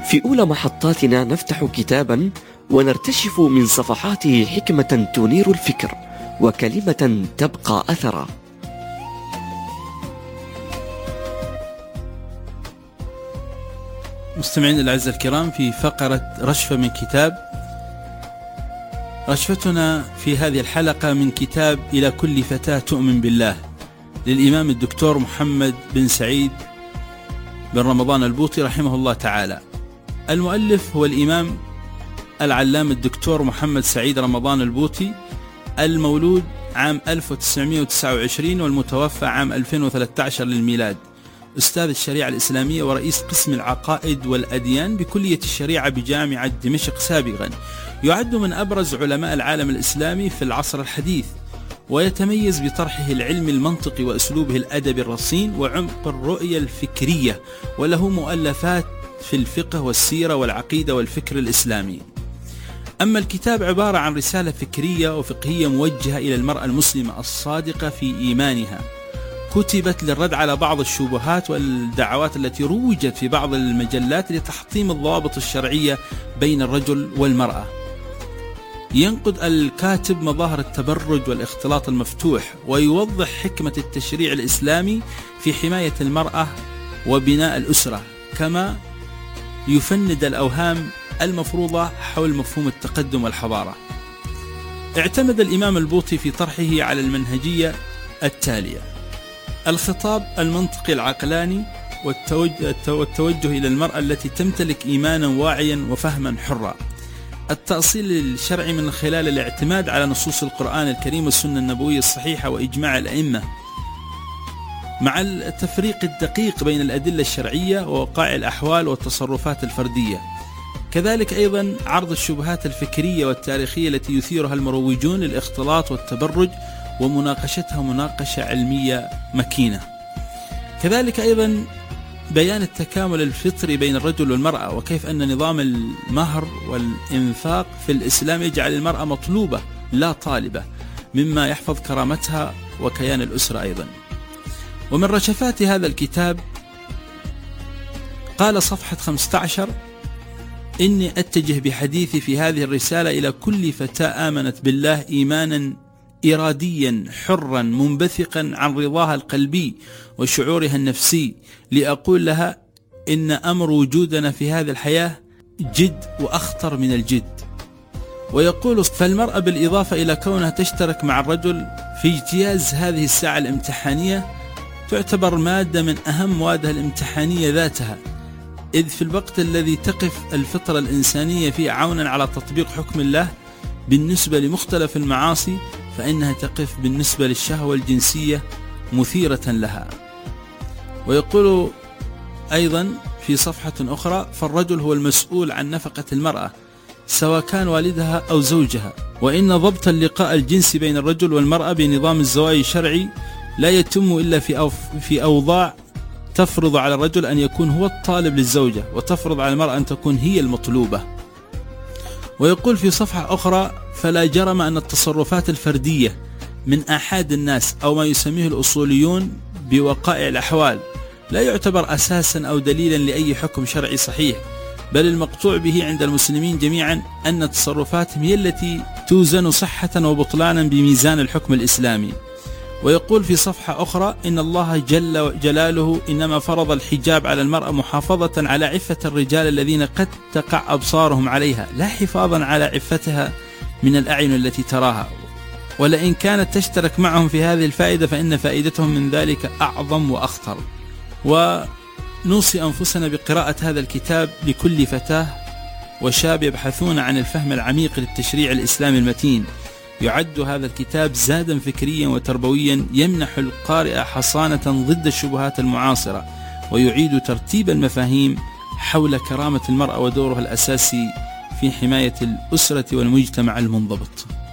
في أولى محطاتنا نفتح كتابا ونرتشف من صفحاته حكمة تنير الفكر وكلمة تبقى أثرا. مستمعين الأعزاء الكرام، في فقرة رشفة من كتاب. رشفتنا في هذه الحلقة من كتاب إلى كل فتاة تؤمن بالله للإمام الدكتور محمد بن سعيد بن رمضان البوطي رحمه الله تعالى. المؤلف هو الإمام العلامة الدكتور محمد سعيد رمضان البوطي، المولود عام 1929 والمتوفى عام 2013 للميلاد، أستاذ الشريعة الإسلامية ورئيس قسم العقائد والأديان بكلية الشريعة بجامعة دمشق سابقا. يعد من أبرز علماء العالم الإسلامي في العصر الحديث، ويتميز بطرحه العلمي المنطقي وأسلوبه الأدبي الرصين وعمق الرؤية الفكرية، وله مؤلفات في الفقه والسيرة والعقيدة والفكر الإسلامي. أما الكتاب عبارة عن رسالة فكرية وفقهية موجهة إلى المرأة المسلمة الصادقة في إيمانها، كتبت للرد على بعض الشبهات والدعوات التي روجت في بعض المجلات لتحطيم الضوابط الشرعية بين الرجل والمرأة. ينقد الكاتب مظاهر التبرج والاختلاط المفتوح، ويوضح حكمة التشريع الإسلامي في حماية المرأة وبناء الأسرة، كما يفند الأوهام المفروضة حول مفهوم التقدم والحضارة. اعتمد الإمام البوطي في طرحه على المنهجية التالية: الخطاب المنطقي العقلاني والتوجه إلى المرأة التي تمتلك إيمانا واعيا وفهما حرا، التأصيل الشرعي من خلال الاعتماد على نصوص القرآن الكريم والسنة النبوية الصحيحة وإجماع الأئمة، مع التفريق الدقيق بين الأدلة الشرعية ووقائع الأحوال والتصرفات الفردية. كذلك أيضا عرض الشبهات الفكرية والتاريخية التي يثيرها المروجون للاختلاط والتبرج ومناقشتها مناقشة علمية مكينة. كذلك أيضا بيان التكامل الفطري بين الرجل والمرأة، وكيف أن نظام المهر والإنفاق في الإسلام يجعل المرأة مطلوبة لا طالبة، مما يحفظ كرامتها وكيان الأسرة أيضا. ومن رشفات هذا الكتاب قال صفحة 15: إني أتجه بحديثي في هذه الرسالة إلى كل فتاة آمنت بالله إيمانا إراديا حرا منبثقا عن رضاها القلبي وشعورها النفسي، لأقول لها إن أمر وجودنا في هذه الحياة جد وأخطر من الجد. ويقول: فالمرأة بالإضافة إلى كونها تشترك مع الرجل في اجتياز هذه الساعة الامتحانية تعتبر مادة من أهم موادها الامتحانية ذاتها، إذ في الوقت الذي تقف الفطرة الإنسانية فيه عونا على تطبيق حكم الله بالنسبة لمختلف المعاصي، فإنها تقف بالنسبة للشهوة الجنسية مثيرة لها. ويقول أيضا في صفحة أخرى: فالرجل هو المسؤول عن نفقة المرأة سواء كان والدها أو زوجها، وإن ضبط اللقاء الجنسي بين الرجل والمرأة بنظام الزواج الشرعي لا يتم إلا في أوضاع تفرض على الرجل أن يكون هو الطالب للزوجة، وتفرض على المرأة أن تكون هي المطلوبة. ويقول في صفحة أخرى: فلا جرم أن التصرفات الفردية من آحاد الناس أو ما يسميه الأصوليون بوقائع الأحوال لا يعتبر أساسا أو دليلا لأي حكم شرعي صحيح، بل المقطوع به عند المسلمين جميعا أن تصرفاتهم هي التي توزن صحة وبطلانا بميزان الحكم الإسلامي. ويقول في صفحة أخرى: إن الله جل جلاله إنما فرض الحجاب على المرأة محافظة على عفة الرجال الذين قد تقع أبصارهم عليها، لا حفاظا على عفتها من الأعين التي تراها، ولئن كانت تشترك معهم في هذه الفائدة فإن فائدتهم من ذلك أعظم وأخطر. ونوصي أنفسنا بقراءة هذا الكتاب لكل فتاة وشاب يبحثون عن الفهم العميق للتشريع الإسلامي المتين. يعد هذا الكتاب زادا فكريا وتربويا يمنح القارئ حصانة ضد الشبهات المعاصرة، ويعيد ترتيب المفاهيم حول كرامة المرأة ودورها الأساسي في حماية الأسرة والمجتمع المنضبط.